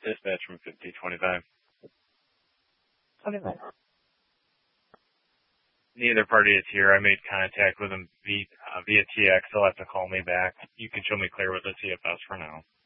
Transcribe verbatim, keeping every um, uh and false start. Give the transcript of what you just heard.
Dispatch from fifty twenty-five. twenty-five. Neither party is here. I made contact with them via, uh, via T X. They'll have to call me back. You can show me clear with the C F S for now.